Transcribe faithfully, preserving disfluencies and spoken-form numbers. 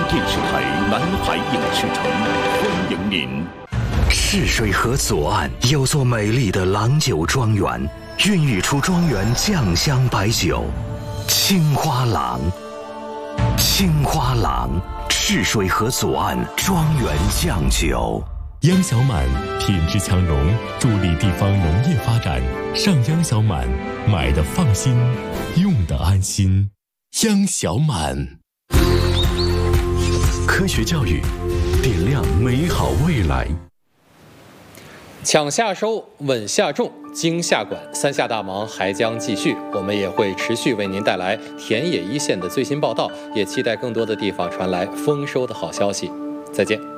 电视台南海影视城欢迎您。 赤水河左岸有座美丽的郎酒庄园，孕育出庄园酱香白酒——青花郎。青花郎，赤水河左岸庄园酱酒。 央小满品质强融，助力地方农业发展。上央小满，买的放心，用的安心。央小满。科学教育，点亮美好未来。 抢夏收，稳夏种，精夏管，三夏大忙还将继续。我们也会持续为您带来田野一线的最新报道，也期待更多的地方传来丰收的好消息。再见。